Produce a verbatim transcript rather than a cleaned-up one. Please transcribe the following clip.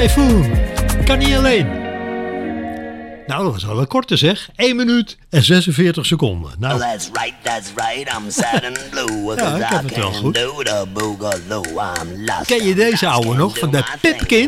Typhoon. Kan niet alleen. Nou, dat was wel een korte zeg. één minuut en zesenveertig seconden. Nou. That's right, that's right, I'm sad and blue. Ja, ik heb het wel goed. Do the boogaloo, I'm lost. Ken je deze ouwe nog van de Pipkin?